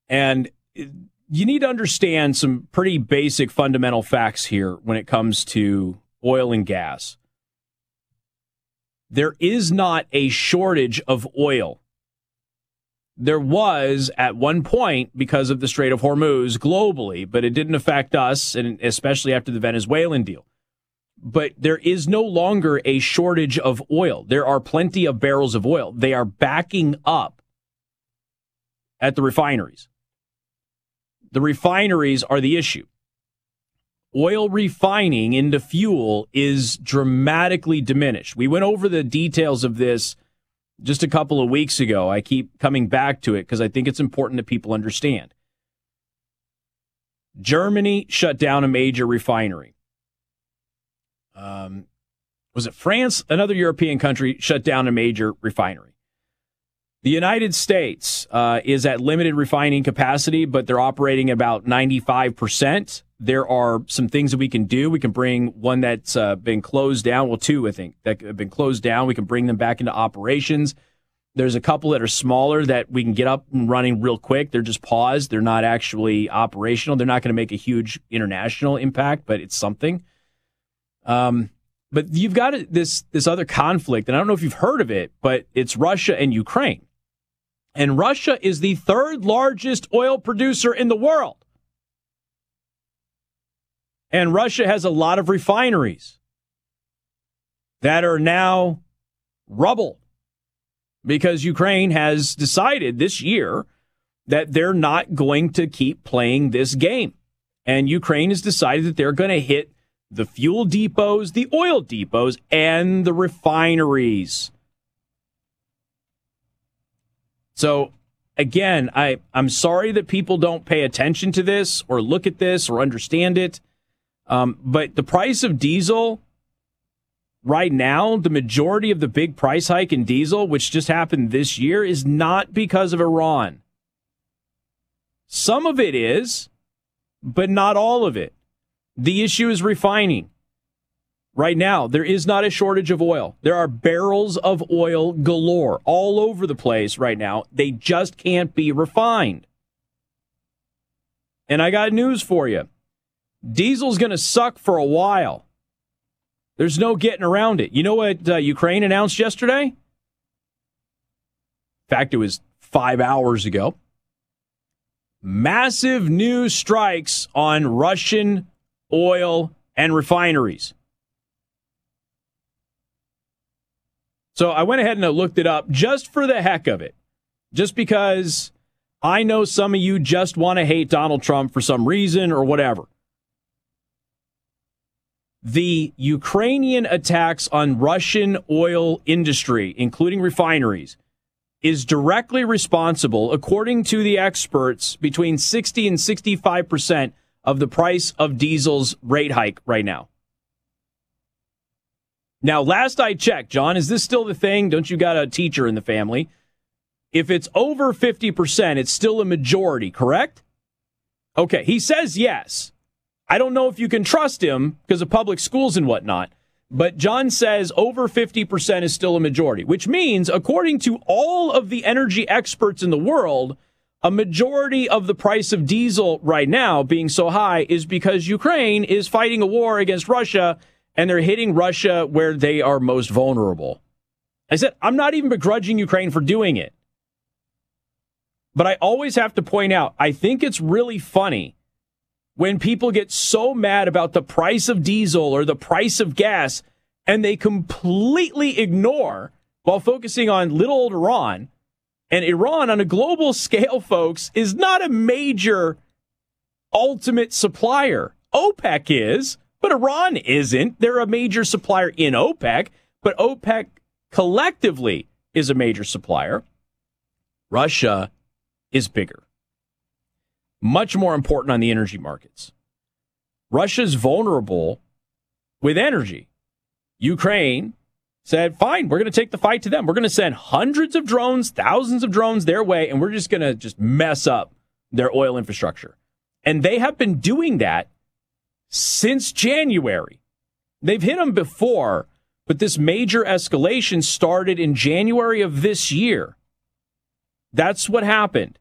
And you need to understand some pretty basic fundamental facts here when it comes to oil and gas. There is not a shortage of oil. There was at one point because of the Strait of Hormuz globally, but it didn't affect us, and especially after the Venezuelan deal. But there is no longer a shortage of oil. There are plenty of barrels of oil. They are backing up at the refineries. The refineries are the issue. Oil refining into fuel is dramatically diminished. We went over the details of this just a couple of weeks ago. I keep coming back to it because I think it's important that people understand. Germany shut down a major refinery. Was it France? Another European country shut down a major refinery. The United States is at limited refining capacity, but they're operating about 95%. There are some things that we can do. We can bring one that's been closed down. Well, two, I think, that have been closed down. We can bring them back into operations. There's a couple that are smaller that we can get up and running real quick. They're just paused. They're not actually operational. They're not going to make a huge international impact, but it's something. But you've got this other conflict, and I don't know if you've heard of it, but it's Russia and Ukraine. And Russia is the third largest oil producer in the world. And Russia has a lot of refineries that are now rubble because Ukraine has decided this year that they're not going to keep playing this game. And Ukraine has decided that they're going to hit the fuel depots, the oil depots, and the refineries. So, again, I'm sorry that people don't pay attention to this or look at this or understand it. But the price of diesel right now, the majority of the big price hike in diesel, which just happened this year, is not because of Iran. Some of it is, but not all of it. The issue is refining. Right now, there is not a shortage of oil. There are barrels of oil galore all over the place right now. They just can't be refined. And I got news for you. Diesel's going to suck for a while. There's no getting around it. You know what Ukraine announced yesterday? In fact, it was 5 hours ago. Massive new strikes on Russian oil and refineries. So I went ahead and I looked it up just for the heck of it. Just because I know some of you just want to hate Donald Trump for some reason or whatever. The Ukrainian attacks on Russian oil industry, including refineries, is directly responsible, according to the experts, between 60 and 65% of the price of diesel's rate hike right now. Now, last I checked, John, is this still the thing? Don't you got a teacher in the family? If it's over 50%, it's still a majority, correct? Okay, he says yes. I don't know if you can trust him because of public schools and whatnot, but John says over 50% is still a majority, which means, according to all of the energy experts in the world, a majority of the price of diesel right now being so high is because Ukraine is fighting a war against Russia, and they're hitting Russia where they are most vulnerable. I said, I'm not even begrudging Ukraine for doing it. But I always have to point out, I think it's really funny when people get so mad about the price of diesel or the price of gas, and they completely ignore, while focusing on little old Iran. And Iran, on a global scale, folks, is not a major ultimate supplier. OPEC is, but Iran isn't. They're a major supplier in OPEC, but OPEC collectively is a major supplier. Russia is bigger. Much more important on the energy markets. Russia's vulnerable with energy. Ukraine said, fine, we're going to take the fight to them. We're going to send hundreds of drones, thousands of drones their way, and we're just going to mess up their oil infrastructure. And they have been doing that since January. They've hit them before, but this major escalation started in January of this year. That's what happened.